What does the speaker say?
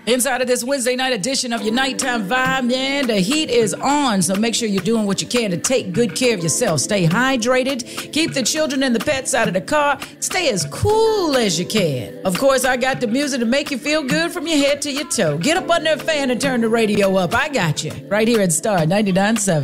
Inside of this Wednesday night edition of your Nighttime Vibe, man, the heat is on, so make sure you're doing what you can to take good care of yourself. Stay hydrated, keep the children and the pets out of the car, stay as cool as you can. Of course, I got the music to make you feel good from your head to your toe. Get up under a fan and turn the radio up. I got you right here at Star 99.7.